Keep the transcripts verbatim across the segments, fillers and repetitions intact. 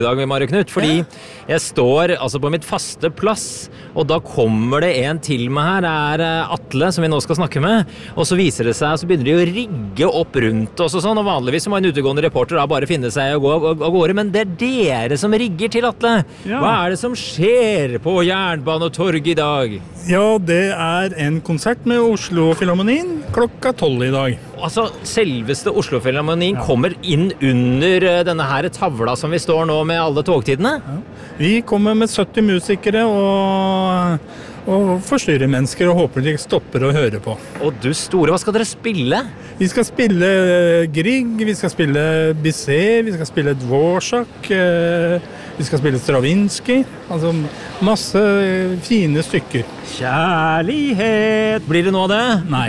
I dag med Mario Knut, fordi jeg står altså på mitt faste plass, og da kommer det en til meg her, det er Atle som vi nå skal snakke med, og så viser det seg, så begynner de å rigge opp rundt oss og sånn, og vanligvis må en utegående reporter da bare finne seg og gå av gårde, men det er dere som rigger til Atle. Ja. Hva er det som skjer på Jernbanetorget i dag? Ja, det er en konsert med Oslo-Filharmonien klokka tolv i dag. Altså, selveste Oslo-Filharmonien kommer inn under eh, denne her tavla som vi står nå med alle togtidene. Ja. Vi kommer med sytti musikere og, og forstyrrer mennesker og håper de stopper å høre på. Og du store, hva skal dere spille? Vi skal spille Grieg, vi skal spille Bizet, vi skal spille Dvorak, eh, vi skal spille Stravinsky, altså masse fine stykker. Kjærlighet! Blir det noe av det? Nei.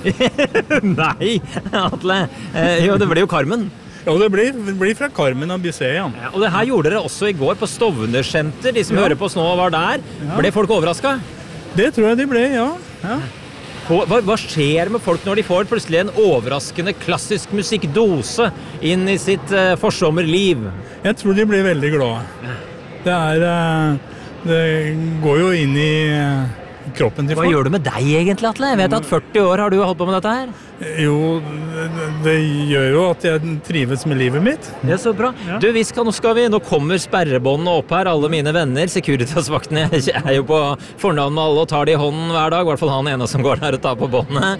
Nei, Atle. Eh, jo, det ble jo Carmen. Ja, det blir, det blir fra Carmen og Bizet, ja. Ja, og det her gjorde dere også i går på Stovner-senter. De som Ja. hører på oss nå var der. Ja. Ble folk overrasket? Det tror jeg de ble, ja. ja. Hva, hva skjer med folk når de får plutselig en overraskende klassisk musikkdose inn i sitt uh, forsommerliv? Jeg tror de blir veldig glade. Det er, eh, det går jo inn i eh, kroppen til Hva folk. gjør du med deg egentlig, Atle? Jeg vet at førti år har du holdt på med dette her. Jo, det, det gjør jo at jeg trives med livet mitt. Det er så bra. Ja. Du, vi skal, nå skal vi, nå kommer sperrebåndene opp her, alle mine venner, Securitas-vaktene er jo på fornavn med alle og tar de i hånden hver dag, i hvert fall han ene som går der og tar på båndene.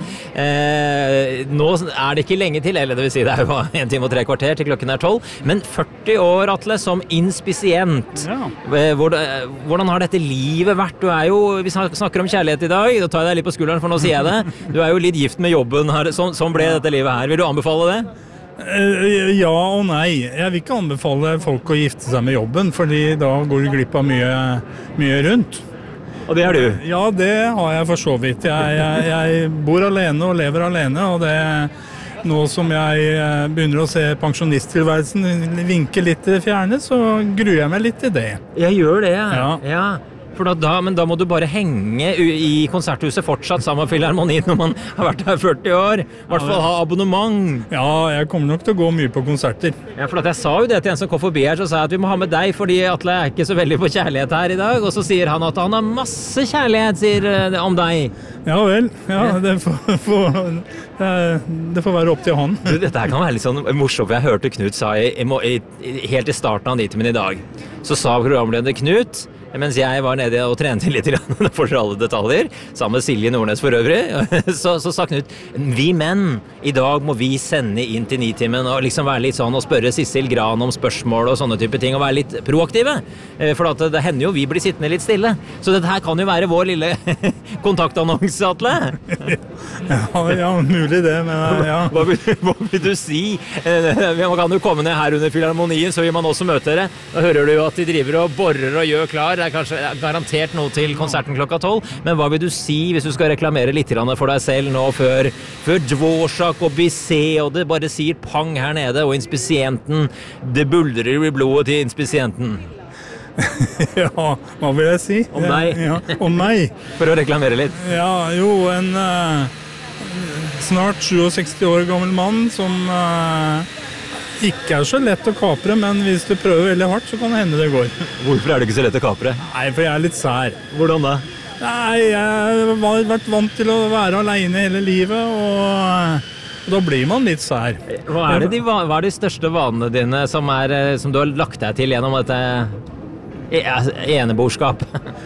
Eh, nå er det ikke lenge til, eller det vil si det er jo en time og tre kvarter til klokken er tolv, men førti år, Atle, som inspisient. Ja. Eh, hvordan, hvordan har dette livet vært? Du er jo, vi snakker om kjærlighet i dag, da tar jeg deg litt på skulderen, for nå sier jeg det. Du er jo litt gift med jobben her. Sånn, sånn ble dette livet her. Vil du anbefale det? Eh, Ja og nei. Jeg vil ikke anbefale folk å gifte seg med jobben, fordi da går du glipp av mye, mye rundt. Og det er du. Ja, det har jeg for så vidt. Jeg, jeg, jeg bor alene og lever alene, og det nå som jeg eh, begynner å se pensjonisttilværelsen vinke litt til det fjerne, så gruer jeg meg litt til det. Jeg gjør det, ja. Ja. ja. For da, da, men da må du bare henge u- i konserthuset fortsatt sammen med Filharmonien når man har vært her førti år. I hvert fall ha abonnement. Ja, jeg kommer nok til å gå mye på konserter. Ja, for at jeg sa jo det til en som kom forbi her, så sa jeg at vi må ha med deg, fordi Atle er ikke så veldig på kjærlighet her i dag. Og så sier han at han har masse kjærlighet, sier eh, om deg. Ja vel, ja, det får, får, det er- det får være opp til han. Du, dette her kan være litt sånn morsomt, for jeg hørte Knut sa i, i, må- i, i, helt i starten av Nitimen i dag, så sa programleder Knut, mens jeg var nede og trente litt for alle detaljer, sammen med Silje Nordnes for øvrig, så, så sa Knut, vi menn, i dag må vi sende inn til Nitimen og liksom være litt sånn og spørre Sissel Gran om spørsmål og sånne type ting, og være litt proaktive. Eh, For at det hender jo vi blir sittende litt stille. Så dette her kan jo være vår lille kontaktannonse, Atle. Ja, ja, mulig det, men ja. Hva vil, hva vil du si? Eh, Man kan jo komme ned her under Filharmonien, så vil man også møte dere. Da hører du jo at de driver og borrer og gjør klar. Det er kanskje garantert noe til konserten klokka tolv. Men hva vil du si hvis du skal reklamere litt grann for deg selv nå før, før Dvorak og Bizet, og det bare sier pang her nede, og inspisienten, det buldrer i blodet til inspisienten. Ja, hva vil jeg si? Om deg. Ja, om meg. For å reklamere litt. Ja, jo, en eh, snart syttisju år gammel mann som eh, ikke er så lett å kapre, men hvis du prøver veldig hardt, så kan det hende det går. Hvorfor er det ikke så lett å kapre? Nei, for jeg er litt sær. Hvordan da? Nei, jeg har vært vant til å være alene hele livet, og, og da blir man litt sær. Hva er, det de, va- hva er de største vanene dine som, er, eh, som du har lagt deg til gjennom dette e- eneboerskap?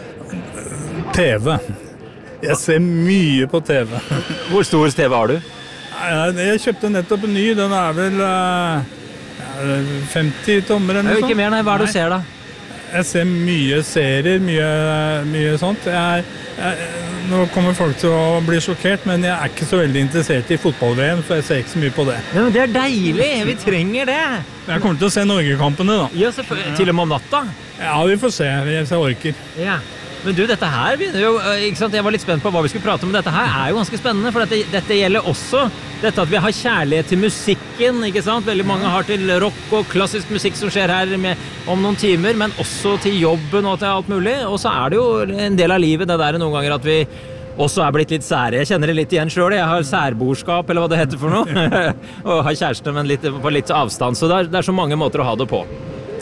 T V. Jeg ser mye på T V. Hvor stor T V har du? Nei, Jeg kjøpte nettopp en ny, den er vel eh, ja, femti tommer eller Det er noe jo ikke sånt. mer, nei. Hva er det du ser da? Jeg ser mye serier, mye, mye sånt. Jeg, jeg, nå kommer folk til å bli sjokkert, men jeg er ikke så veldig interessert i fotball-V M, så jeg ser ikke så mye på det. Ja, men det er deilig! Vi trenger det! Jeg kommer til å se Norgekampene da. Ja, selvfølgelig. Til og med om natta. Ja, vi får se, hvis jeg orker. Ja. Men du, dette her begynner jo, ikke sant? Jeg var litt spent på hva vi skulle prate om, men dette her er jo ganske spennende, for dette, dette gjelder også dette at vi har kjærlighet til musikken, ikke sant? Veldig mange har til rock og klassisk musikk som skjer her med, om noen timer, men også til jobben og til alt mulig, og så er det jo en del av livet det der noen ganger at vi også er blitt litt sære. Jeg kjenner det litt igjen selv, jeg har særborskap, eller hva det heter for noe, og har kjæreste, men litt, på litt avstand, så det er, det er så mange måter å ha det på.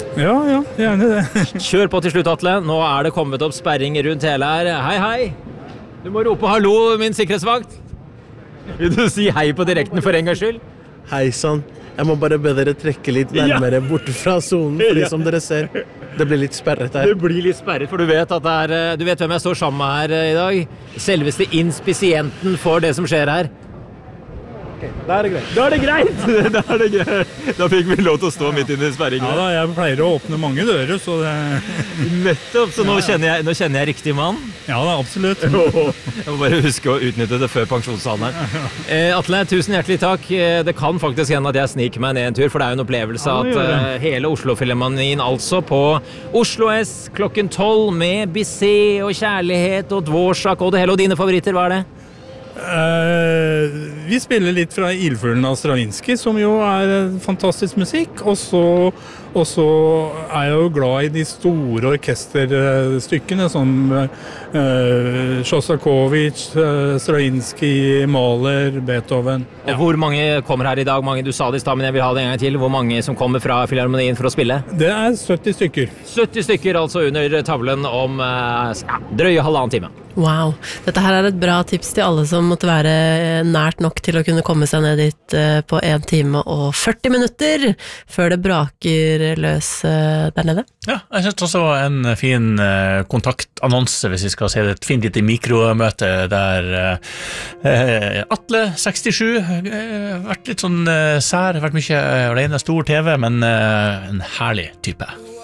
Ja, ja, gjerne det. Kjør på til slutt, Atle. Nå er det kommet opp sperring rundt hele her. Hei, hei. Du må rope hallo, min sikkerhetsvakt. Vil du si hei på direkten for en gangs skyld? Hei sann, jeg må bare be dere trekke litt nærmere bort fra zonen, fordi som dere ser, det blir litt sperret her. Det blir litt sperret, for du vet, at det er, du vet hvem jeg står sammen med her i dag? Selveste inspisienten for det som skjer her. Da er det greit. Da er det greit! Da er det greit. Da fikk vi lov til å stå midt inne i sperringen. Ja da, jeg pleier å åpne mange dører, så det... Nettopp, så nå kjenner jeg, nå kjenner jeg riktig mann. Ja da, absolutt. Jeg må bare huske å utnytte det før pensjonsalderen. Eh, Atle, tusen hjertelig takk. Eh, Det kan faktisk hende at jeg sniker meg ned en tur, for det er jo en opplevelse Ja, det at gjør det. eh, hele Oslo-filharmonien altså på Oslo S klokken tolv med Bizet og kjærlighet og Dvorak og det hele, og dine favoritter, hva er det? Eh, vi spiller litt fra Ildfuglen av Stravinsky, som jo er eh, fantastisk musikk, og så, og så er jeg jo glad i de store orkesterstykkene, som eh, Sjostakovitsj, eh, Stravinsky, Mahler, Beethoven. Og hvor mange kommer her i dag? Mange, du sa det i stad, men jeg vil ha det en gang til. Hvor mange som kommer fra filharmonien for å spille? Det er sytti stykker. sytti stykker altså under tavlen om eh, ja, drøye halvannen time. Wow, dette her er et bra tips til alle som måtte være nært nok til å kunne komme seg ned dit eh, på en time og førti minutter før det braker løs eh, der nede. Ja, jeg synes også en fin eh, kontaktannonse, hvis vi skal se det, et fint lite mikromøte der eh, Atle, sekstisju, eh, vært litt sånn eh, sær, vært mye alene, stor T V, men eh, en herlig type.